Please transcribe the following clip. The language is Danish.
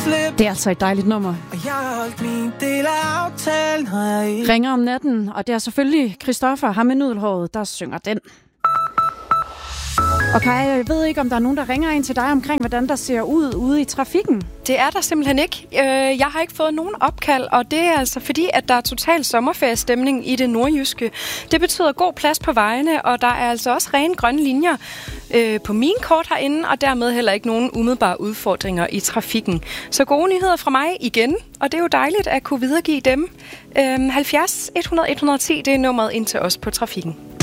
slip. Det er altså et dejligt nummer. Og jeg har holdt min del af aftalen. Ringer om natten, og det er selvfølgelig Christoffer, ham med nudelhåret, der synger den. Og Kai, jeg ved ikke, om der er nogen, der ringer ind til dig omkring, hvordan der ser ud ude i trafikken. Det er der simpelthen ikke. Jeg har ikke fået nogen opkald, og det er altså fordi, at der er total sommerferiestemning i det nordjyske. Det betyder god plads på vejene, og der er altså også rene grønne linjer på min kort herinde, og dermed heller ikke nogen umiddelbare udfordringer i trafikken. Så gode nyheder fra mig igen, og det er jo dejligt at kunne videregive dem. 70 100 110, det er nummeret ind til os på trafikken.